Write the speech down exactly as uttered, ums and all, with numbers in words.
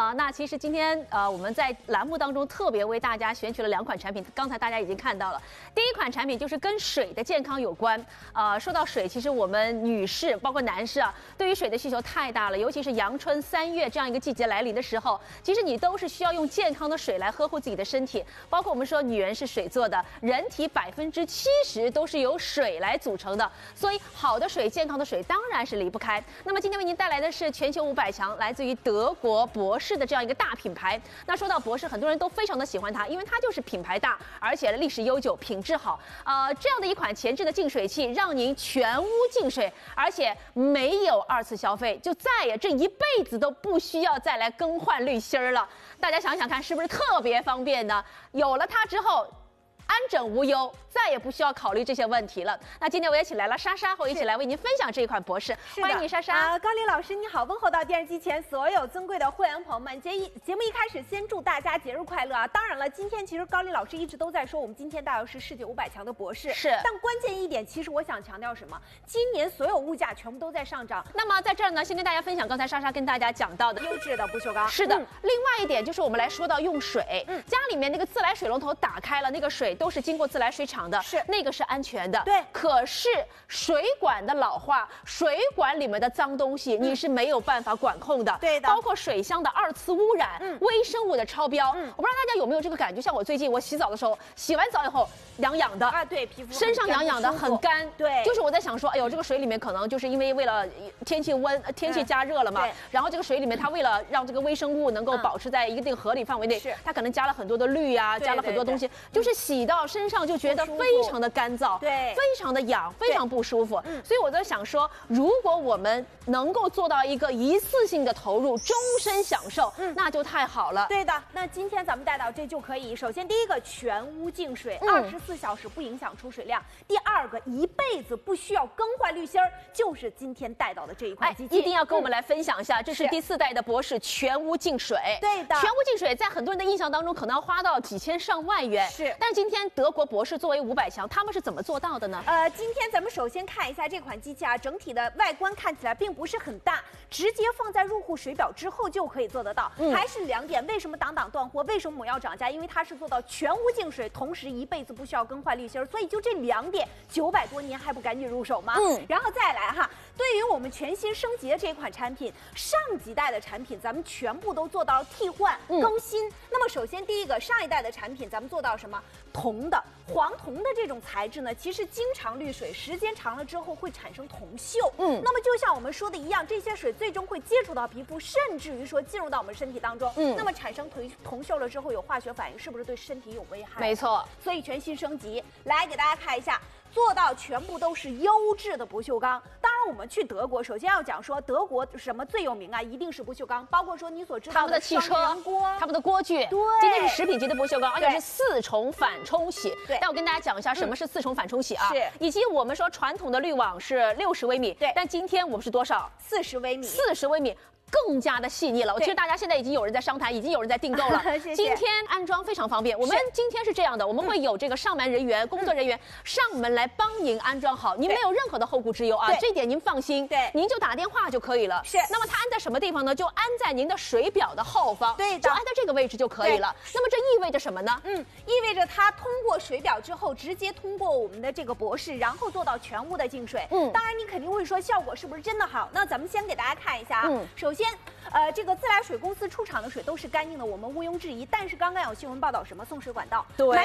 啊，那其实今天呃我们在栏目当中特别为大家选取了两款产品，刚才大家已经看到了。第一款产品就是跟水的健康有关。呃，说到水，其实我们女士包括男士啊，对于水的需求太大了，尤其是阳春三月这样一个季节来临的时候，其实你都是需要用健康的水来呵护自己的身体。包括我们说女人是水做的，人体百分之七十都是由水来组成的，所以好的水、健康的水当然是离不开。那么今天为您带来的是全球五百强，来自于德国博士的这样一个大品牌。那说到博士，很多人都非常的喜欢它，因为它就是品牌大，而且历史悠久，品质好。呃，这样的一款前置的净水器，让您全屋净水，而且没有二次消费，就再也这一辈子都不需要再来更换滤芯了。大家想想看，是不是特别方便呢？有了它之后，安枕无忧，再也不需要考虑这些问题了。那今天我也请来了莎莎，和我一起来为您分享这一款博士。欢迎你，莎莎。 啊，高丽老师你好，问候到电视机前所有尊贵的会员朋友们。节一节目一开始，先祝大家节日快乐啊！当然了，今天其实高丽老师一直都在说，我们今天带的是世界五百强的博士。 是。 但关键一点，其实我想强调什么？今年所有物价全部都在上涨。 那么在这儿呢，先跟大家分享刚才莎莎跟大家讲到的优质的不锈钢。 是的。嗯、另外一点就是我们来说到用水，嗯，家里面那个自来水龙头打开了，那个水都是经过自来水厂的， 是那个是安全的。 对。 可是水管的老化，水管里面的脏东西，嗯、你是没有办法管控的。 对的。 包括水箱的二次污染，嗯，微生物的超标。嗯，我不知道大家有没有这个感觉，像我最近我洗澡的时候，洗完澡以后痒痒的啊，对，皮肤身上痒痒的，很干。 对。 就是我在想说，哎呦，这个水里面可能就是因为为了天气温天气加热了嘛， 嗯、 然后这个水里面它为了让这个微生物能够保持在一定合理范围内， 是它可能加了很多的氯呀、啊，加了很多东西，就是洗到身上就觉得非常的干燥， 对， 非常的痒，非常不舒服。嗯，所以我在想说，如果我们能够做到一个一次性的投入，终身享受，嗯，那就太好了。 对的，那今天咱们带到这就可以。首先第一个，全屋净水，二十四小时不影响出水量。第二个，一辈子不需要更换滤芯儿，就是今天带到的这一款机器。 哎，一定要跟我们来分享一下，这是第四代的博士全屋净水。 对的， 全屋净水在很多人的印象当中，可能要花到几千上万元。 是， 但是今天德国博士作为五百强，他们是怎么做到的呢？ 呃，今天咱们首先看一下这款机器啊，整体的外观看起来并不是很大，直接放在入户水表之后就可以做得到。嗯，还是两点，为什么档档断货？为什么我要涨价？因为它是做到全屋净水，同时一辈子不需要更换滤芯，所以就这两点，九百多年还不赶紧入手吗？嗯，然后再来哈，对于我们全新升级的这款产品，上几代的产品咱们全部都做到了替换、嗯、更新。那么首先第一个，上一代的产品咱们做到什么？铜的。黄铜的这种材质呢，其实经常滤水，时间长了之后会产生铜锈。嗯，那么就像我们说的一样，这些水最终会接触到皮肤，甚至于说进入到我们身体当中。嗯，那么产生铜铜锈了之后有化学反应，是不是对身体有危害？ 没错。所以全新升级，来给大家看一下。做到全部都是优质的不锈钢。当然，我们去德国，首先要讲说德国什么最有名啊？一定是不锈钢，包括说你所知道的汽车、 锅、 他们的锅具。 对， 今天是食品级的不锈钢，而且是四重反冲洗。 对， 但我跟大家讲一下什么是四重反冲洗啊？ 是， 以及我们说传统的滤网是六十微米， 对， 但今天我们是多少？ 四十微米。 四十微米。更加的细腻了，其实大家现在已经有人在商谈，已经有人在订购了。 谢谢。 今天安装非常方便，我们今天是这样的，我们会有这个上门人员、嗯、工作人员上门来帮您安装好，您没有任何的后顾之忧啊，这点您放心。 对， 您就打电话就可以了。 是。 那么它安在什么地方呢？就安在您的水表的后方， 对的， 就安在这个位置就可以了。那么这意味着什么呢？ 嗯，意味着它通过水表之后，直接通过我们的这个博士，然后做到全屋的净水。嗯，当然你肯定会说效果是不是真的好？那咱们先给大家看一下啊。嗯，首先，呃。这个自来水公司出厂的水都是干净的，我们毋庸置疑。但是刚刚有新闻报道，什么送水管道？ 对。